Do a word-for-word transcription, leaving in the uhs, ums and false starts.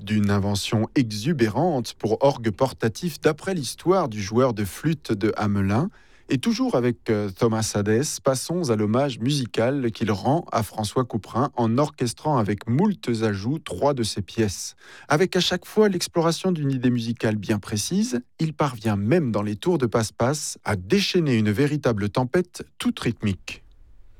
d'une invention exubérante pour orgue portatif d'après l'histoire du joueur de flûte de Hamelin. Et toujours avec euh, Thomas Hadès, passons à l'hommage musical qu'il rend à François Couperin en orchestrant avec moultes ajouts trois de ses pièces. Avec à chaque fois l'exploration d'une idée musicale bien précise, il parvient même dans les tours de passe-passe à déchaîner une véritable tempête toute rythmique.